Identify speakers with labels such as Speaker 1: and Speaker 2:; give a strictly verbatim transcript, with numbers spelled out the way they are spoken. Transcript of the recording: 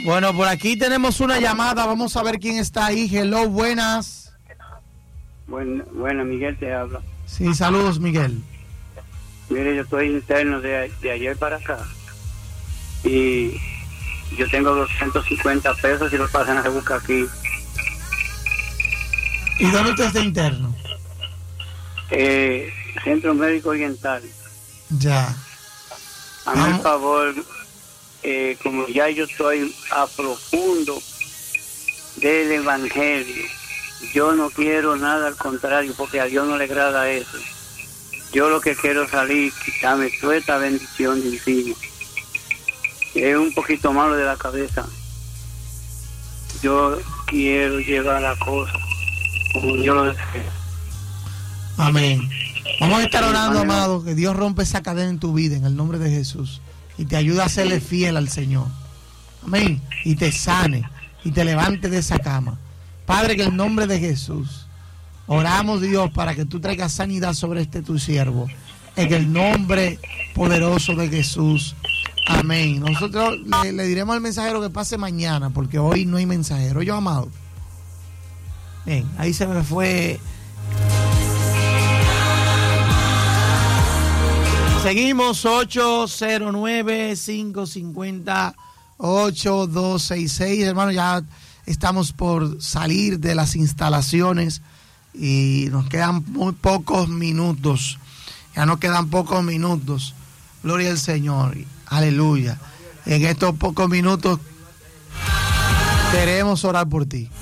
Speaker 1: Bueno, por aquí tenemos una llamada. Vamos a ver quién está ahí. Hello, buenas.
Speaker 2: Bueno, bueno, Miguel te habla.
Speaker 1: Sí, saludos, Miguel.
Speaker 2: Mire, yo estoy interno de, de ayer para acá. Y yo tengo doscientos cincuenta pesos y los pasan a buscar aquí.
Speaker 1: ¿Y dónde usted está interno?
Speaker 2: Eh, Centro Médico Oriental.
Speaker 1: Ya.
Speaker 2: Hazme el favor, eh, como ya yo estoy a profundo del Evangelio, yo no quiero nada, al contrario, porque a Dios no le agrada eso. Yo lo que quiero salir, quitarme toda esta bendición de encima. Es un poquito malo de la cabeza. Yo quiero llevar la cosa como Dios lo desea.
Speaker 1: Amén. Vamos a estar orando, amado, que Dios rompe esa cadena en tu vida en el nombre de Jesús y te ayude a serle fiel al Señor. Amén. Y te sane y te levante de esa cama. Padre, que en el nombre de Jesús oramos, Dios, para que tú traigas sanidad sobre este tu siervo. En el nombre poderoso de Jesús. Amén. Nosotros le, le diremos al mensajero que pase mañana, porque hoy no hay mensajero. Yo, amado. Bien, ahí se me fue. Seguimos ocho cero nueve, cinco cinco cero, ocho dos seis seis. Hermano, ya estamos por salir de las instalaciones y nos quedan muy pocos minutos. Ya nos quedan pocos minutos. Gloria al Señor. Aleluya. En estos pocos minutos queremos orar por ti.